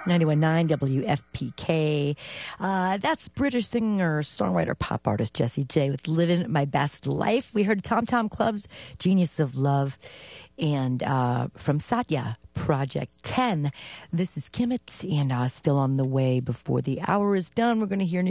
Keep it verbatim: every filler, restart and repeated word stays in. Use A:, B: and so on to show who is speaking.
A: ninety-one point nine W F P K. Uh, that's British singer, songwriter, pop artist Jessie J with Living My Best Life. We heard Tom Tom Club's Genius of Love, and uh, from Satya, Project ten. This is Kimmit, and uh, still on the way before the hour is done. We're going to hear